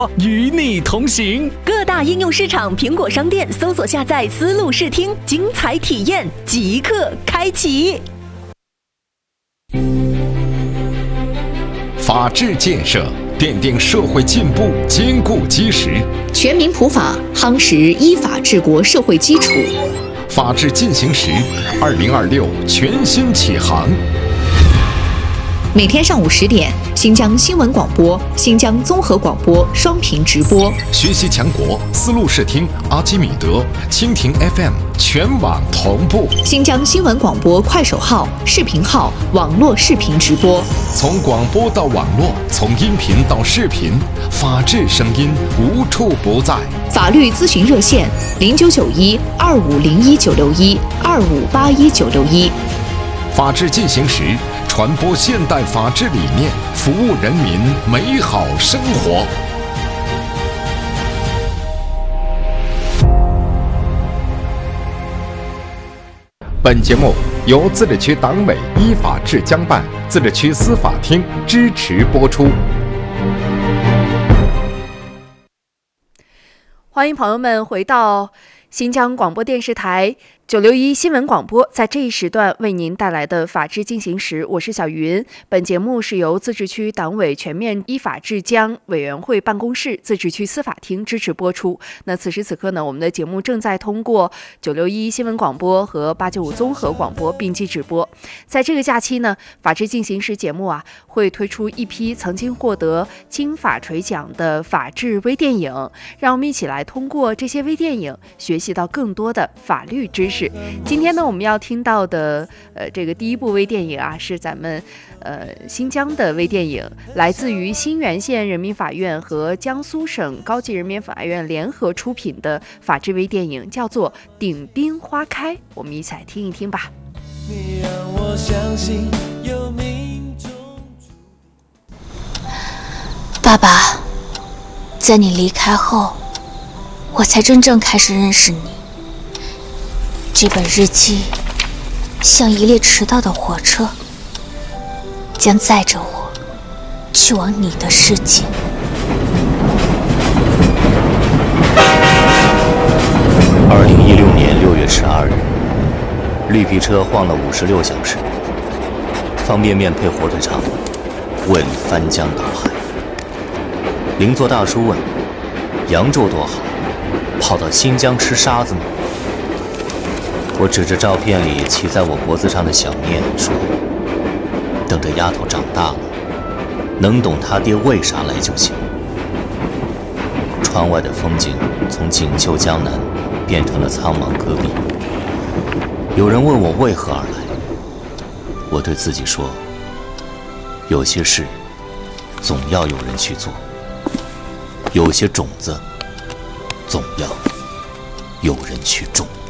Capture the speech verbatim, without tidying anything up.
与你同行。 各大应用市场苹果商店搜索下载思路视听，精彩体验即刻开启。 法治建设奠定社会进步坚固基石， 全民普法夯实依法治国社会基础。 法治进行时，二零二六全新启航。 每天上午十点，新疆新闻广播、新疆综合广播双频直播。 学习强国，思路视听、阿基米德、蜻蜓 F M 全网同步。 新疆新闻广播快手号、视频号网络视频直播。 从广播到网络，从音频到视频，法治声音无处不在。 法律咨询热线：零九九一二五零一九六一二五八一九六一。 法治进行时，传播现代法治理念，服务人民美好生活。本节目由自治区党委依法治疆办、自治区司法厅支持播出。 欢迎朋友们回到新疆广播电视台九六一新闻广播，在这一时段为您带来的法治进行时，我是小云。本节目是由自治区党委全面依法治疆委员会办公室、自治区司法厅支持播出。那此时此刻呢，我们的节目正在通过九六一新闻广播和八九五综合广播并机直播。在这个假期呢，法治进行时节目啊会推出一批曾经获得金法锤奖的法治微电影，让我们一起来通过这些微电影学习到更多的法律知识。今天呢，我们要听到的呃这个第一部微电影啊，是咱们呃新疆的微电影，来自于新源县人民法院和江苏省高级人民法院联合出品的法治微电影，叫做《顶冰花开》。我们一起来听一听吧。你让我相信有命中爸爸，在你离开后，我才真正开始认识你。这本日记像一列迟到的火车，将载着我去往你的世界。 二零一六年六月十二日，绿皮车晃了五十六小时，方便面配火腿肠，问翻江倒海。邻座大叔问：扬州多好，跑到新疆吃沙子吗？我指着照片里骑在我脖子上的小念说：等这丫头长大了，能懂她爹为啥来就行。窗外的风景从锦绣江南变成了苍茫戈壁。有人问我为何而来，我对自己说：有些事总要有人去做，有些种子总要有人去种。